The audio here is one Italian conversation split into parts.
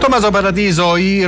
Tommaso Paradiso, i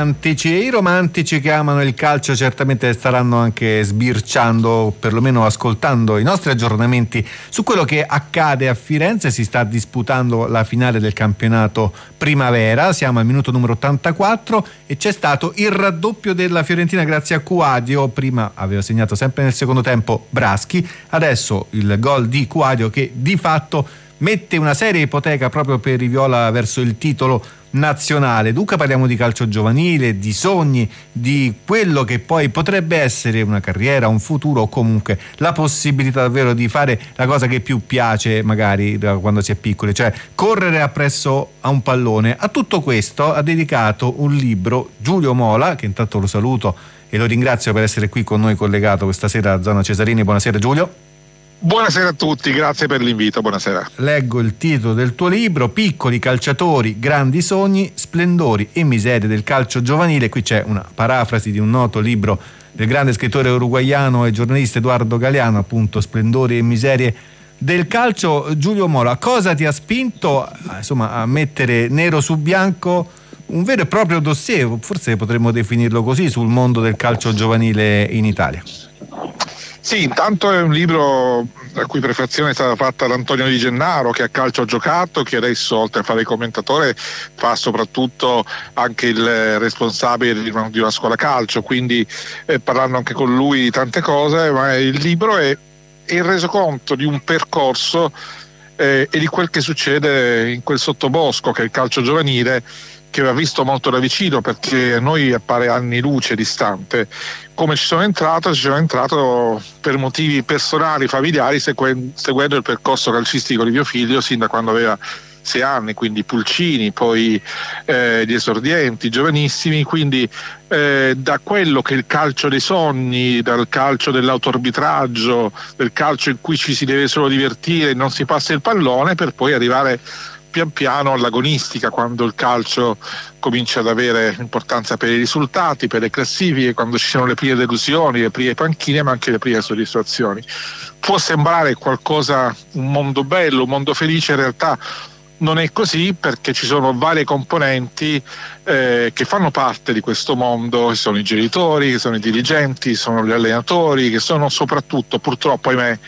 romantici che amano il calcio certamente staranno anche sbirciando, perlomeno ascoltando i nostri aggiornamenti su quello che accade a Firenze. Si sta disputando la finale del campionato primavera, siamo al minuto numero 84 e c'è stato il raddoppio della Fiorentina grazie a Cuadio. Prima aveva segnato sempre nel secondo tempo Braschi, adesso il gol di Cuadio che di fatto mette una seria ipoteca proprio per i viola verso il titolo nazionale. Dunque parliamo di calcio giovanile, di sogni, di quello che poi potrebbe essere una carriera, un futuro o comunque la possibilità davvero di fare la cosa che più piace magari da quando si è piccoli, cioè correre appresso a un pallone. A tutto questo ha dedicato un libro Giulio Mola, che intanto lo saluto e lo ringrazio per essere qui con noi collegato questa sera a Zona Cesarini. Buonasera Giulio. Buonasera a tutti, grazie per l'invito, buonasera. Leggo il titolo del tuo libro: Piccoli calciatori, grandi sogni, splendori e miserie del calcio giovanile. Qui c'è una parafrasi di un noto libro del grande scrittore uruguaiano e giornalista Edoardo Galeano, appunto Splendori e miserie del calcio. Giulio Mola, cosa ti ha spinto a mettere nero su bianco un vero e proprio dossier, forse potremmo definirlo così, sul mondo del calcio giovanile in Italia? Sì, intanto è un libro la cui prefazione è stata fatta da Antonio Di Gennaro, che a calcio ha giocato, che adesso oltre a fare il commentatore fa soprattutto anche il responsabile di una scuola calcio, quindi parlando anche con lui di tante cose, ma il libro è il resoconto di un percorso e di quel che succede in quel sottobosco che è il calcio giovanile, che va visto molto da vicino perché a noi appare anni luce distante. Come ci sono entrato per motivi personali, familiari, seguendo il percorso calcistico di mio figlio sin da quando aveva 6 anni, quindi Pulcini, poi gli esordienti, giovanissimi, quindi da quello che è il calcio dei sogni, dal calcio dell'autoarbitraggio, del calcio in cui ci si deve solo divertire e non si passa il pallone, per poi arrivare pian piano all'agonistica, quando il calcio comincia ad avere importanza per i risultati, per le classifiche, quando ci sono le prime delusioni, le prime panchine, ma anche le prime soddisfazioni. Può sembrare qualcosa, un mondo bello, un mondo felice, in realtà non è così, perché ci sono varie componenti che fanno parte di questo mondo, che sono i genitori, che sono i dirigenti, sono gli allenatori, che sono soprattutto, purtroppo ahimè,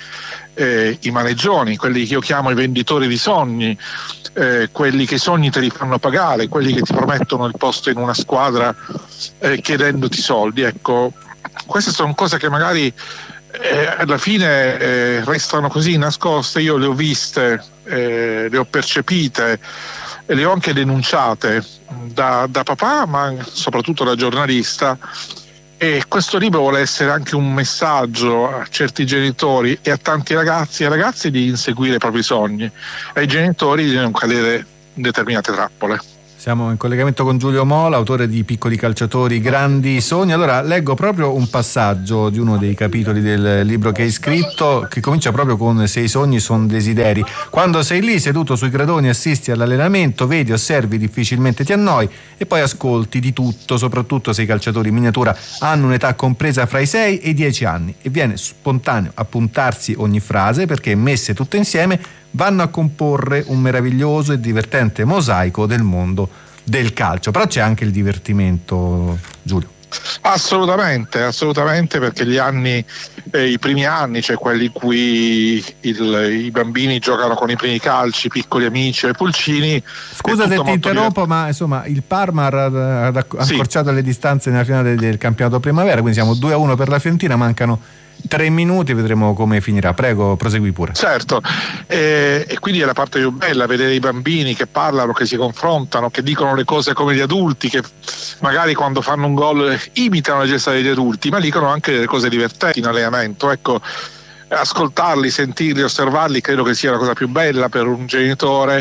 i maneggioni, quelli che io chiamo i venditori di sogni, quelli che i sogni te li fanno pagare, quelli che ti promettono il posto in una squadra chiedendoti soldi. Ecco, queste sono cose che magari alla fine restano così nascoste. Io le ho viste, le ho percepite e le ho anche denunciate da papà, ma soprattutto da giornalista. E questo libro vuole essere anche un messaggio a certi genitori e a tanti ragazzi e ragazze di inseguire i propri sogni, ai genitori di non cadere in determinate trappole. Siamo in collegamento con Giulio Mola, autore di Piccoli calciatori, grandi sogni. Allora, leggo proprio un passaggio di uno dei capitoli del libro che hai scritto, che comincia proprio con: se i sogni sono desideri. Quando sei lì seduto sui gradoni, assisti all'allenamento, vedi, osservi, difficilmente ti annoi e poi ascolti di tutto, soprattutto se i calciatori in miniatura hanno un'età compresa fra i 6 e i 10 anni e viene spontaneo appuntarsi ogni frase, perché messe tutte insieme vanno a comporre un meraviglioso e divertente mosaico del mondo del calcio. Però c'è anche il divertimento, Giulio. Assolutamente, perché gli anni, i primi anni, cioè quelli in cui i bambini giocano con i primi calci, Piccoli Amici e Pulcini. Scusa se ti interrompo, ma insomma il Parma ha accorciato le distanze nella finale del campionato primavera, quindi siamo 2-1 per la Fiorentina, mancano 3 minuti, vedremo come finirà. Prego, prosegui pure. Certo, e quindi è la parte più bella, vedere i bambini che parlano, che si confrontano, che dicono le cose come gli adulti, che magari quando fanno un gol imitano le gesta degli adulti, ma dicono anche delle cose divertenti in allenamento. Ecco, ascoltarli, sentirli, osservarli credo che sia la cosa più bella per un genitore,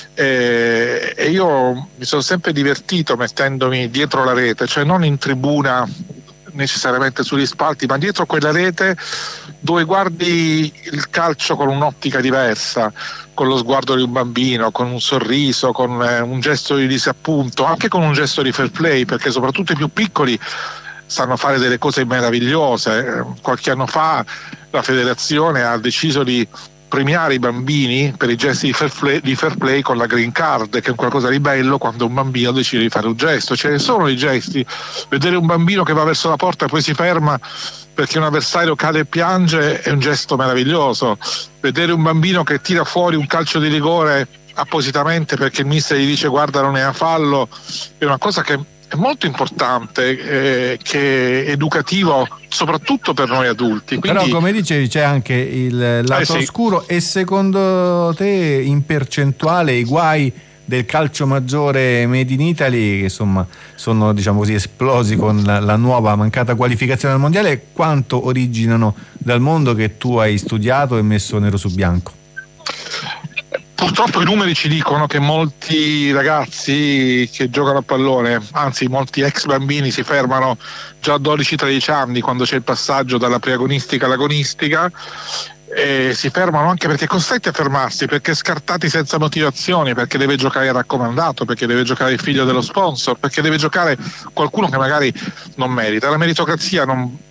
e io mi sono sempre divertito mettendomi dietro la rete, cioè non in tribuna necessariamente sugli spalti, ma dietro quella rete dove guardi il calcio con un'ottica diversa, con lo sguardo di un bambino, con un sorriso, con un gesto di disappunto, anche con un gesto di fair play, perché soprattutto i più piccoli sanno fare delle cose meravigliose. Qualche anno fa la federazione ha deciso di premiare i bambini per i gesti di fair play con la green card, che è qualcosa di bello quando un bambino decide di fare un gesto. Ce ne sono i gesti, vedere un bambino che va verso la porta e poi si ferma perché un avversario cade e piange è un gesto meraviglioso, vedere un bambino che tira fuori un calcio di rigore appositamente perché il mister gli dice guarda non è a fallo è una cosa che è molto importante, che è educativo soprattutto per noi adulti. Quindi, però come dicevi c'è anche il lato oscuro. E secondo te in percentuale i guai del calcio maggiore made in Italy, che insomma sono diciamo così esplosi con la nuova mancata qualificazione al mondiale, quanto originano dal mondo che tu hai studiato e messo nero su bianco? Purtroppo i numeri ci dicono che molti ragazzi che giocano a pallone, anzi molti ex bambini, si fermano già a 12-13 anni quando c'è il passaggio dalla preagonistica all'agonistica, e si fermano anche perché costretti a fermarsi, perché scartati senza motivazioni, perché deve giocare il raccomandato, perché deve giocare il figlio dello sponsor, perché deve giocare qualcuno che magari non merita. La meritocrazia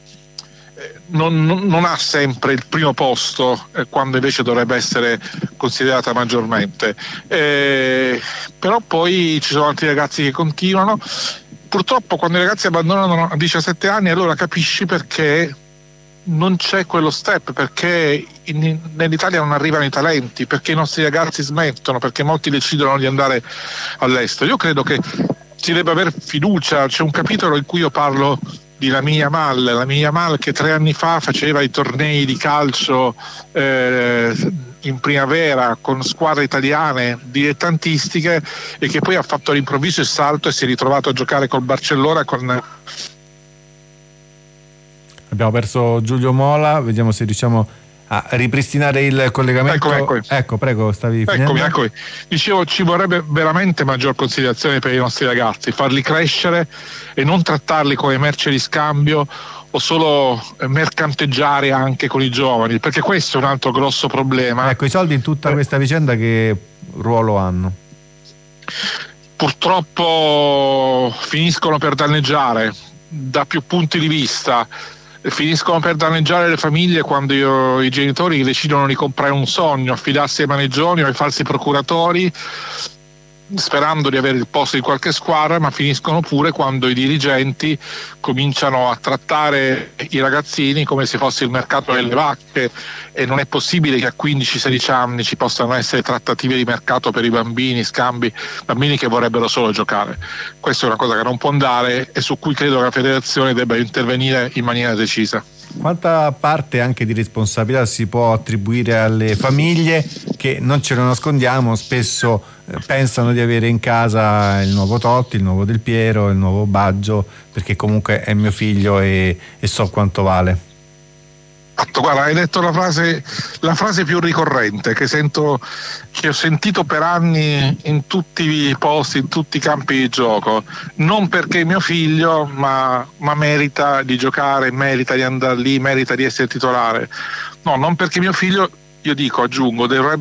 non ha sempre il primo posto, quando invece dovrebbe essere considerata maggiormente, però poi ci sono altri ragazzi che continuano. Purtroppo quando i ragazzi abbandonano a 17 anni allora capisci perché non c'è quello step, perché nell'Italia non arrivano i talenti, perché i nostri ragazzi smettono, perché molti decidono di andare all'estero. Io credo che si debba avere fiducia. C'è un capitolo in cui io parlo di Lamine Yamal che 3 anni fa faceva i tornei di calcio in primavera con squadre italiane dilettantistiche e che poi ha fatto all'improvviso il salto e si è ritrovato a giocare col Barcellona Abbiamo perso Giulio Mola, vediamo se riusciamo a ripristinare il collegamento. Ecco, prego, stavi finendo. Eccomi. Dicevo, ci vorrebbe veramente maggior considerazione per i nostri ragazzi, farli crescere e non trattarli come merce di scambio o solo mercanteggiare anche con i giovani, perché questo è un altro grosso problema. Ecco, i soldi in tutta questa vicenda che ruolo hanno? Purtroppo finiscono per danneggiare da più punti di vista. Finiscono per danneggiare le famiglie quando i genitori decidono di comprare un sogno, affidarsi ai maneggioni o ai falsi procuratori sperando di avere il posto in qualche squadra, ma finiscono pure quando i dirigenti cominciano a trattare i ragazzini come se fosse il mercato delle vacche, e non è possibile che a 15-16 anni ci possano essere trattative di mercato per i bambini, scambi, bambini che vorrebbero solo giocare. Questa è una cosa che non può andare e su cui credo che la federazione debba intervenire in maniera decisa. Quanta parte anche di responsabilità si può attribuire alle famiglie che, non ce lo nascondiamo, spesso pensano di avere in casa il nuovo Totti, il nuovo Del Piero, il nuovo Baggio, perché comunque è mio figlio e so quanto vale? Guarda, hai detto la frase più ricorrente che ho sentito per anni in tutti i posti, in tutti i campi di gioco. Non perché mio figlio, ma merita di giocare, merita di andare lì, merita di essere titolare. No, non perché mio figlio, io dico, aggiungo, dovrebbe